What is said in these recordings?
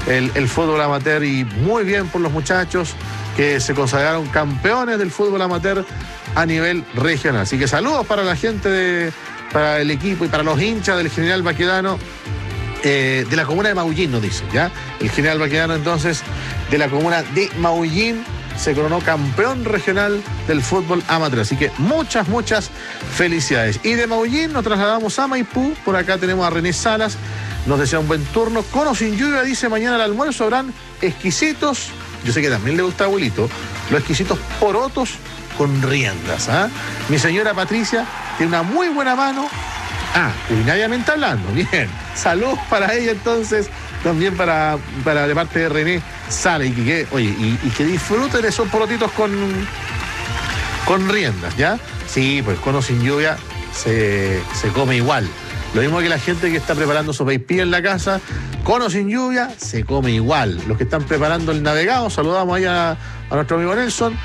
el fútbol amateur, y muy bien por los muchachos que se consagraron campeones del fútbol amateur a nivel regional. Así que saludos para la gente para el equipo y para los hinchas del General Baquedano, de la comuna de Maullín, nos dice, ¿ya? El General Baquedano, entonces, de la comuna de Maullín, se coronó campeón regional del fútbol amateur. Así que muchas felicidades. Y de Maullín nos trasladamos a Maipú. Por acá tenemos a René Salas. Nos desea un buen turno. Con o sin lluvia, dice, mañana al almuerzo habrán exquisitos, yo sé que también le gusta a abuelito, los exquisitos porotos con riendas. Mi señora Patricia tiene una muy buena mano, culinariamente hablando. Bien, saludos para ella entonces, también para de parte de René Sala, y que disfruten esos porotitos con riendas, ¿ya? Sí, pues con o sin lluvia se come igual. Lo mismo que la gente que está preparando sopaipilla en la casa, con o sin lluvia, se come igual. Los que están preparando el navegado, saludamos ahí a nuestro amigo Nelson,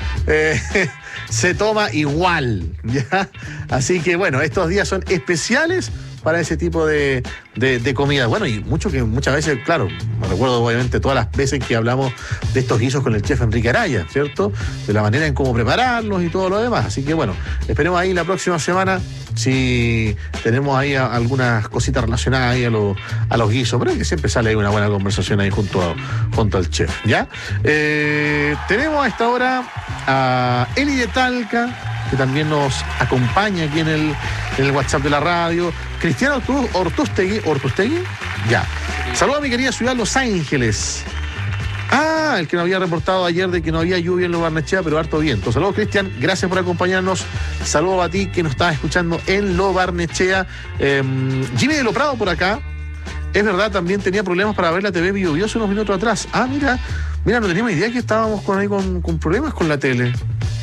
se toma igual, ¿ya? Así que bueno, estos días son especiales para ese tipo de comida. Bueno, y muchas veces, claro, me recuerdo obviamente todas las veces que hablamos de estos guisos con el chef Enrique Araya, ¿cierto? De la manera en cómo prepararlos y todo lo demás. Así que bueno, esperemos ahí la próxima semana si tenemos ahí algunas cositas relacionadas ahí a los guisos, pero que siempre sale ahí una buena conversación ahí junto al chef, ¿ya? Tenemos a esta hora a Eli de Talca, que también nos acompaña aquí en el WhatsApp de la radio. Cristiano Ortustegui, ya. Saludos a mi querida ciudad Los Ángeles. El que nos había reportado ayer de que no había lluvia en Lo Barnechea, pero harto viento. Saludos, Cristian, gracias por acompañarnos. Saludos a ti que nos estabas escuchando en Lo Barnechea. Jimmy de Lo Prado por acá. Es verdad, también tenía problemas para ver la TV Bio hace unos minutos atrás. Mira, no teníamos idea que estábamos con problemas con la tele.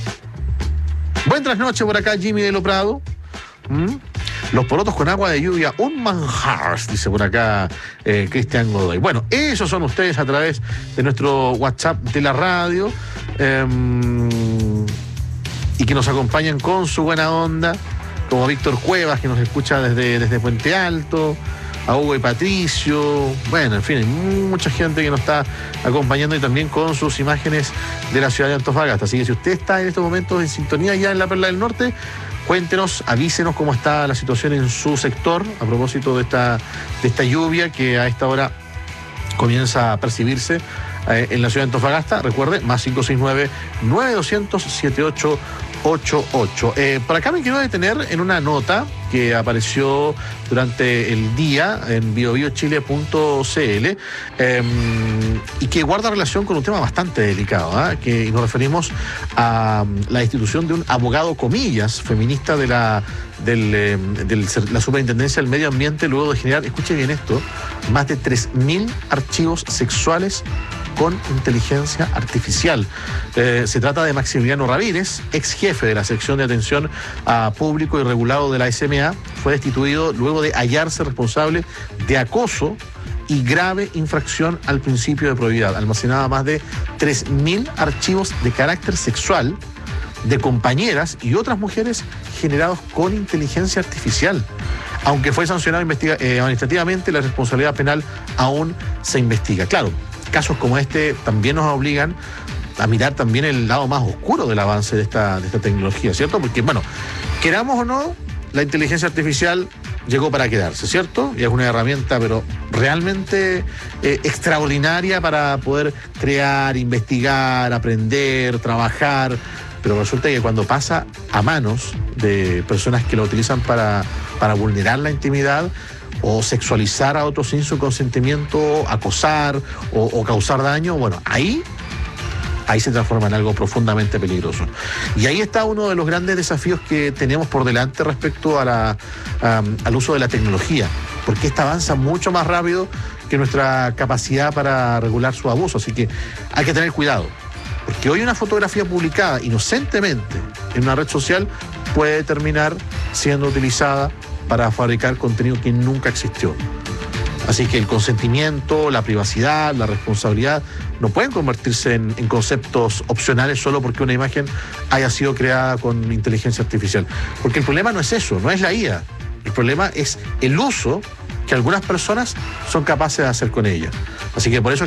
Buen trasnoche por acá, Jimmy de Lo Prado. Los porotos con agua de lluvia, un manjar, dice por acá Cristian Godoy. Bueno, esos son ustedes a través de nuestro WhatsApp de la radio, y que nos acompañan con su buena onda, como Víctor Cuevas, que nos escucha desde Puente Alto, a Hugo y Patricio. Bueno, en fin, hay mucha gente que nos está acompañando, y también con sus imágenes de la ciudad de Antofagasta. Así que si usted está en estos momentos en sintonía ya en la Perla del Norte, cuéntenos, avísenos cómo está la situación en su sector a propósito de esta lluvia que a esta hora comienza a percibirse en la ciudad de Antofagasta. Recuerde, más 569-9200-7888. Por acá me quiero detener en una nota que apareció durante el día en biobiochile.cl, y que guarda relación con un tema bastante delicado, que nos referimos a la institución de un abogado, comillas, feminista de la Superintendencia del Medio Ambiente, luego de generar, escuche bien esto, más de 3.000 archivos sexuales con inteligencia artificial. Se trata de Maximiliano Ramírez, ex jefe de la sección de atención a público y regulado de la SMA. Fue destituido luego de hallarse responsable de acoso y grave infracción al principio de probidad. Almacenaba más de 3.000 archivos de carácter sexual de compañeras y otras mujeres generados con inteligencia artificial. Aunque fue sancionado administrativamente, la responsabilidad penal aún se investiga. Claro, casos como este también nos obligan a mirar también el lado más oscuro del avance de esta tecnología, ¿cierto? Porque, bueno, queramos o no, la inteligencia artificial llegó para quedarse, ¿cierto? Y es una herramienta, pero realmente extraordinaria para poder crear, investigar, aprender, trabajar. Pero resulta que cuando pasa a manos de personas que lo utilizan para vulnerar la intimidad, o sexualizar a otros sin su consentimiento, acosar o causar daño, bueno, ahí se transforma en algo profundamente peligroso. Y ahí está uno de los grandes desafíos que tenemos por delante respecto al uso de la tecnología, porque esta avanza mucho más rápido que nuestra capacidad para regular su abuso. Así que hay que tener cuidado, porque hoy una fotografía publicada inocentemente en una red social puede terminar siendo utilizada para fabricar contenido que nunca existió. Así que el consentimiento, la privacidad, la responsabilidad no pueden convertirse en conceptos opcionales solo porque una imagen haya sido creada con inteligencia artificial. Porque el problema no es eso, no es la IA. El problema es el uso que algunas personas son capaces de hacer con ella. Así que por eso